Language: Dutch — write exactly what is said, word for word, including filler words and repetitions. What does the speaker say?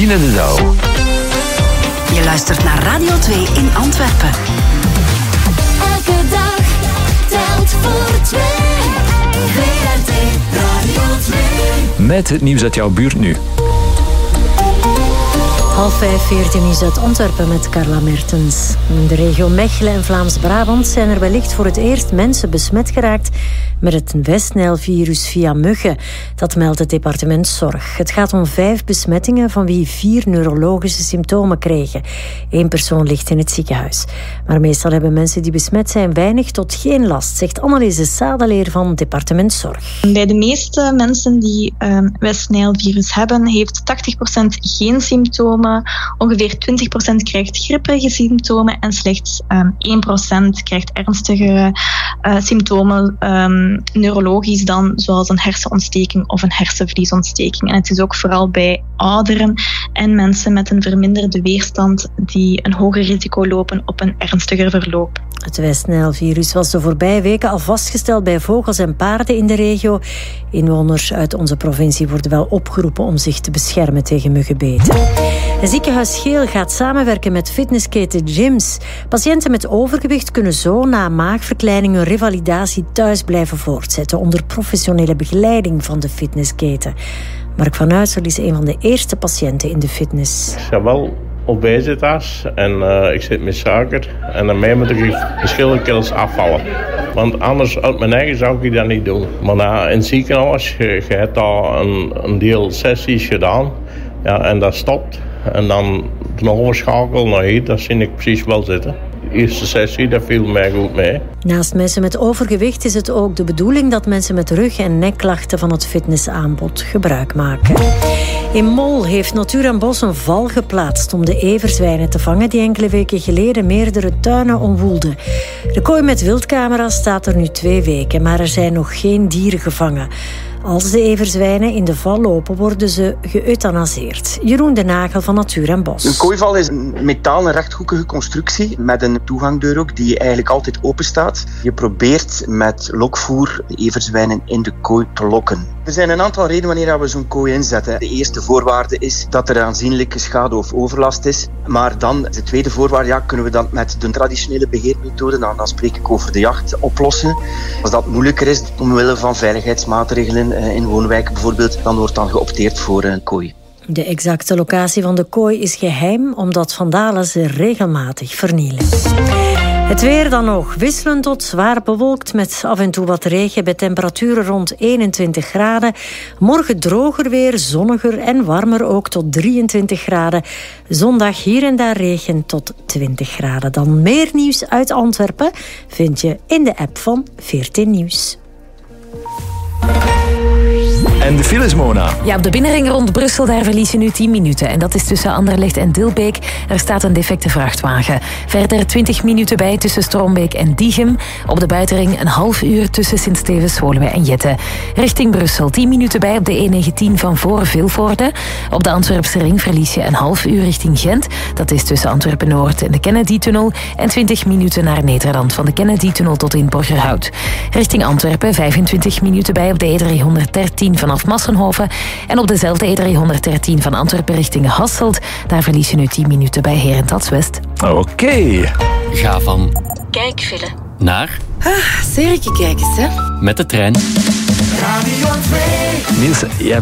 Line de Douw. Je luistert naar Radio twee in Antwerpen. Elke dag telt voor twee. V R T Radio twee. Met het nieuws uit jouw buurt nu. Half vijf, veertien nieuws uit Antwerpen met Carla Mertens. In de regio Mechelen en Vlaams-Brabant zijn er wellicht voor het eerst mensen besmet geraakt met het Westnijlvirus via muggen. Dat meldt het departement Zorg. Het gaat om vijf besmettingen van wie vier neurologische symptomen kregen. Eén persoon ligt in het ziekenhuis. Maar meestal hebben mensen die besmet zijn weinig tot geen last, zegt Anneliese Sadeleer van het departement Zorg. Bij de meeste mensen die uh, Westnijlvirus hebben, heeft tachtig procent geen symptomen. Ongeveer twintig procent krijgt gripperige symptomen en slechts um, één procent krijgt ernstige uh, symptomen, um, neurologisch dan, zoals een hersenontsteking of een hersenvliesontsteking. En het is ook vooral bij ouderen en mensen met een verminderde weerstand die een hoger risico lopen op een ernstiger verloop. Het Westnijlvirus was de voorbije weken al vastgesteld bij vogels en paarden in de regio. Inwoners uit onze provincie worden wel opgeroepen om zich te beschermen tegen muggenbeten. Het ziekenhuis Geel gaat samenwerken met fitnessketen Gyms. Patiënten met overgewicht kunnen zo na maagverkleining hun revalidatie thuis blijven voortzetten onder professionele begeleiding van de fitnessketen. Mark van Uitsel is een van de eerste patiënten in de fitness. Ja, wel obesitas en uh, ik zit met suiker en daarmee moet ik verschillende kilo's afvallen. Want anders uit mijn eigen zou ik dat niet doen. Maar na, in het ziekenhuis, je, je hebt al een, een deel sessies gedaan ja, en dat stopt. En dan nog overschakelen naar hier, dat zie ik precies wel zitten. De eerste sessie, dat viel mij goed mee. Naast mensen met overgewicht is het ook de bedoeling dat mensen met rug- en nekklachten van het fitnessaanbod gebruik maken. In Mol heeft Natuur en Bos een val geplaatst om de everzwijnen te vangen die enkele weken geleden meerdere tuinen omwoelden. De kooi met wildcamera's staat er nu twee weken, maar er zijn nog geen dieren gevangen. Als de everzwijnen in de val lopen, worden ze geëuthanaseerd. Jeroen de Nagel van Natuur en Bos. Een kooival is een metalen rechthoekige constructie met een toegangsdeur ook die eigenlijk altijd open staat. Je probeert met lokvoer de everzwijnen in de kooi te lokken. Er zijn een aantal redenen wanneer we zo'n kooi inzetten. De eerste voorwaarde is dat er aanzienlijke schade of overlast is. Maar dan, de tweede voorwaarde, ja, kunnen we dat met de traditionele beheermethode, dan, dan spreek ik over de jacht, oplossen. Als dat moeilijker is, omwille van veiligheidsmaatregelen in woonwijken bijvoorbeeld, dan wordt dan geopteerd voor een kooi. De exacte locatie van de kooi is geheim, omdat vandalen ze regelmatig vernielen. Het weer dan nog. Wisselend tot zwaar bewolkt met af en toe wat regen bij temperaturen rond eenentwintig graden. Morgen droger weer, zonniger en warmer ook tot drieëntwintig graden. Zondag hier en daar regen tot twintig graden. Dan meer nieuws uit Antwerpen vind je in de app van veertien Nieuws. En de files, Mona. Ja, op de binnenring rond Brussel, daar verlies je nu tien minuten. En dat is tussen Anderlecht en Dilbeek. Er staat een defecte vrachtwagen. Verder twintig minuten bij tussen Stroombeek en Diegem. Op de buitenring een half uur tussen Sint-Stevens, Woluwe en Jette. Richting Brussel tien minuten bij op de E negentien van voor Vilvoorde. Op de Antwerpse ring verlies je een half uur richting Gent. Dat is tussen Antwerpen-Noord en de Kennedy-tunnel. En twintig minuten naar Nederland van de Kennedy-tunnel tot in Borgerhout. Richting Antwerpen vijfentwintig minuten bij op de E driehonderddertien van vanaf Massenhoven. En op dezelfde E driehonderddertien van Antwerpen richting Hasselt. Daar verlies je nu tien minuten bij Herentals West. Oké. Okay. Ga van kijkfile naar ah, serietje kijken, hè? met de trein. Niels, jij